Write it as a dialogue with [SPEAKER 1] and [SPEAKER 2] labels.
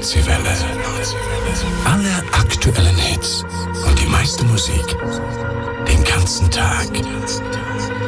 [SPEAKER 1] Nordseewelle. Alle aktuellen Hits und die meiste Musik den ganzen Tag